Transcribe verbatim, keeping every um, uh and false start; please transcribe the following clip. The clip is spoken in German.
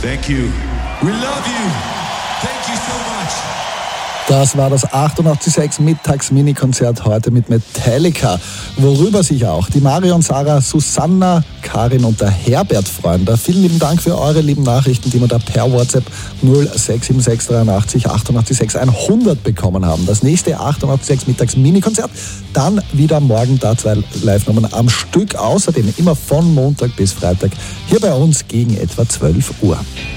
Thank you. We love you. Thank you so much. Das war das achtundachtzig Komma sechs Mittags-Mini-Konzert heute mit Metallica, worüber sich auch die Marion, Sarah, Susanna, Karin und der Herbert freuen. Da vielen lieben Dank für eure lieben Nachrichten, die wir da per WhatsApp null sechs sieben sechs dreiundachtzig achtundachtzig Komma sechs hundert bekommen haben. Das nächste achtundachtzig Komma sechs Mittags-Mini-Konzert, dann wieder morgen da zwei Live-Nummern am Stück. Außerdem immer von Montag bis Freitag hier bei uns gegen etwa zwölf Uhr.